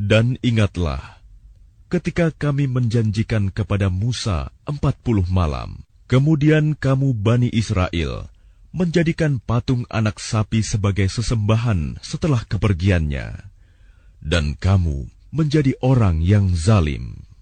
Dan ingatlah, ketika kami menjanjikan kepada Musa 40 malam, kemudian kamu Bani Israel menjadikan patung anak sapi sebagai sesembahan setelah kepergiannya, dan kamu menjadi orang yang zalim.